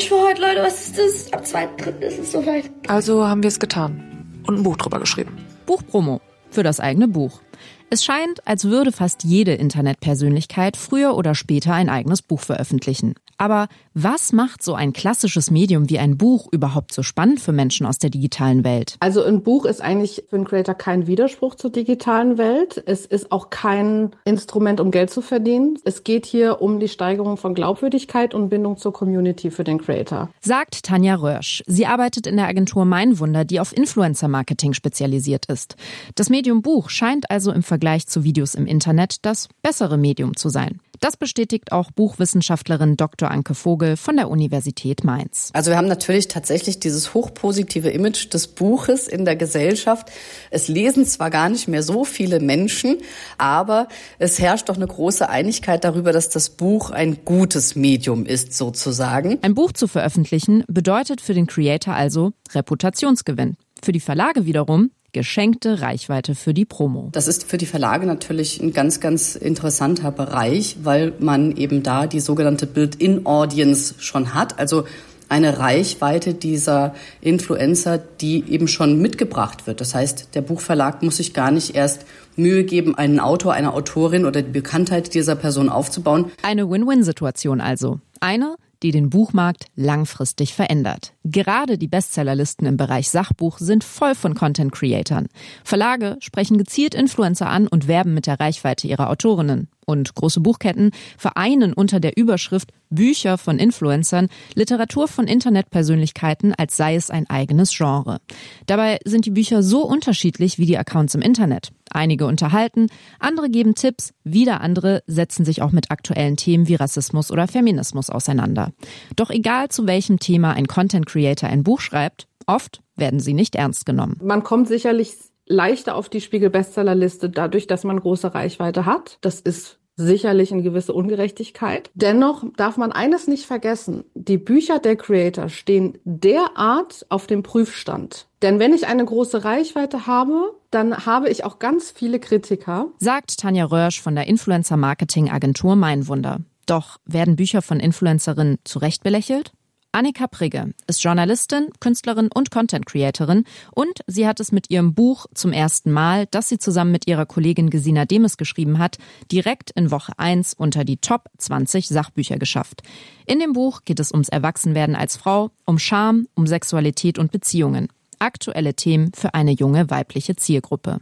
fertig für heute, Leute. Was ist das? Am 2.3. ist es soweit. Also haben wir es getan und ein Buch drüber geschrieben. Buchpromo für das eigene Buch. Es scheint, als würde fast jede Internetpersönlichkeit früher oder später ein eigenes Buch veröffentlichen. Aber was macht so ein klassisches Medium wie ein Buch überhaupt so spannend für Menschen aus der digitalen Welt? Also ein Buch ist eigentlich für einen Creator kein Widerspruch zur digitalen Welt. Es ist auch kein Instrument, um Geld zu verdienen. Es geht hier um die Steigerung von Glaubwürdigkeit und Bindung zur Community für den Creator. Sagt Tanja Röhrsch. Sie arbeitet in der Agentur Meinwunder, die auf Influencer-Marketing spezialisiert ist. Das Medium Buch scheint also im Vergleich zu Videos im Internet das bessere Medium zu sein. Das bestätigt auch Buchwissenschaftlerin Dr. Anke Vogel von der Universität Mainz. Also wir haben natürlich tatsächlich dieses hochpositive Image des Buches in der Gesellschaft. Es lesen zwar gar nicht mehr so viele Menschen, aber es herrscht doch eine große Einigkeit darüber, dass das Buch ein gutes Medium ist, sozusagen. Ein Buch zu veröffentlichen bedeutet für den Creator also Reputationsgewinn. Für die Verlage wiederum geschenkte Reichweite für die Promo. Das ist für die Verlage natürlich ein ganz, ganz interessanter Bereich, weil man eben da die sogenannte Built-in-Audience schon hat, also eine Reichweite dieser Influencer, die eben schon mitgebracht wird. Das heißt, der Buchverlag muss sich gar nicht erst Mühe geben, einen Autor, eine Autorin oder die Bekanntheit dieser Person aufzubauen. Eine Win-Win-Situation also. Eine, die den Buchmarkt langfristig verändert. Gerade die Bestsellerlisten im Bereich Sachbuch sind voll von Content-Creatern. Verlage sprechen gezielt Influencer an und werben mit der Reichweite ihrer Autorinnen. Und große Buchketten vereinen unter der Überschrift Bücher von Influencern Literatur von Internetpersönlichkeiten, als sei es ein eigenes Genre. Dabei sind die Bücher so unterschiedlich wie die Accounts im Internet. Einige unterhalten, andere geben Tipps, wieder andere setzen sich auch mit aktuellen Themen wie Rassismus oder Feminismus auseinander. Doch egal zu welchem Thema ein Content Creator ein Buch schreibt, oft werden sie nicht ernst genommen. Man kommt sicherlich leichter auf die Spiegel-Bestsellerliste dadurch, dass man große Reichweite hat. Das ist sicherlich eine gewisse Ungerechtigkeit. Dennoch darf man eines nicht vergessen. Die Bücher der Creator stehen derart auf dem Prüfstand. Denn wenn ich eine große Reichweite habe, dann habe ich auch ganz viele Kritiker. Sagt Tanja Röhrsch von der Influencer-Marketing-Agentur Meinwunder. Doch werden Bücher von Influencerinnen zu Recht belächelt? Annika Prigge ist Journalistin, Künstlerin und Content-Creatorin und sie hat es mit ihrem Buch zum ersten Mal, das sie zusammen mit ihrer Kollegin Gesina Demes geschrieben hat, direkt in Woche 1 unter die Top 20 Sachbücher geschafft. In dem Buch geht es ums Erwachsenwerden als Frau, um Scham, um Sexualität und Beziehungen. Aktuelle Themen für eine junge weibliche Zielgruppe.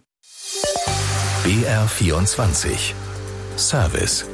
BR24 Service.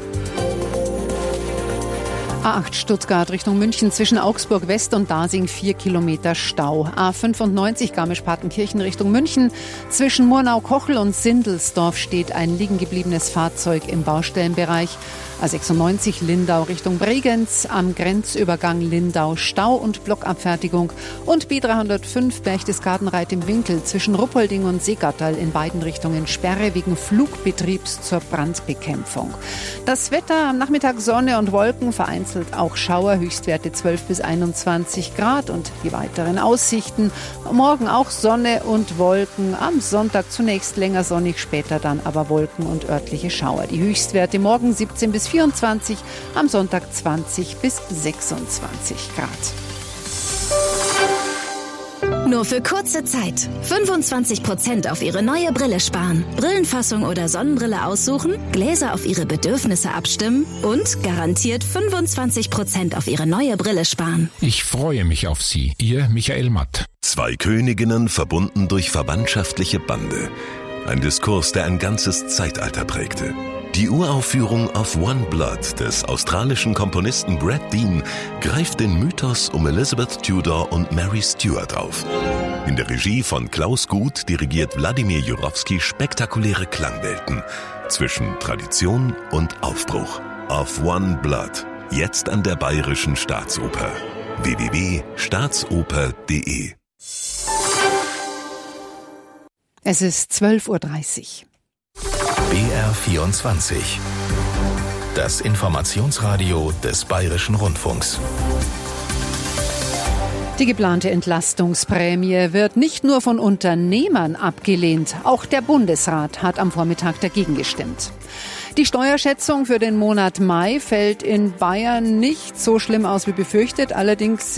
A8 Stuttgart Richtung München zwischen Augsburg West und Dasing 4 Kilometer Stau. A95 Garmisch-Partenkirchen Richtung München. Zwischen Murnau-Kochel und Sindelsdorf steht ein liegengebliebenes Fahrzeug im Baustellenbereich. A96 Lindau Richtung Bregenz, am Grenzübergang Lindau Stau und Blockabfertigung. Und B305 Berchtesgaden-Reit im Winkel zwischen Ruppolding und Seegatterl in beiden Richtungen Sperre wegen Flugbetriebs zur Brandbekämpfung. Das Wetter am Nachmittag Sonne und Wolken, vereinzelt auch Schauer, Höchstwerte 12 bis 21 Grad und die weiteren Aussichten. Morgen auch Sonne und Wolken, am Sonntag zunächst länger sonnig, später dann aber Wolken und örtliche Schauer. Die Höchstwerte morgen 17 bis 24, am Sonntag 20 bis 26 Grad. Nur für kurze Zeit. 25% auf Ihre neue Brille sparen. Brillenfassung oder Sonnenbrille aussuchen, Gläser auf Ihre Bedürfnisse abstimmen und garantiert 25% auf Ihre neue Brille sparen. Ich freue mich auf Sie. Ihr Michael Matt. Zwei Königinnen verbunden durch verwandtschaftliche Bande. Ein Diskurs, der ein ganzes Zeitalter prägte. Die Uraufführung Of One Blood des australischen Komponisten Brad Dean greift den Mythos um Elizabeth Tudor und Mary Stuart auf. In der Regie von Klaus Guth dirigiert Wladimir Jurowski spektakuläre Klangwelten zwischen Tradition und Aufbruch. Of One Blood, jetzt an der Bayerischen Staatsoper. www.staatsoper.de. Es ist 12:30 Uhr. BR24. Das Informationsradio des Bayerischen Rundfunks. Die geplante Entlastungsprämie wird nicht nur von Unternehmern abgelehnt. Auch der Bundesrat hat am Vormittag dagegen gestimmt. Die Steuerschätzung für den Monat Mai fällt in Bayern nicht so schlimm aus wie befürchtet. Allerdings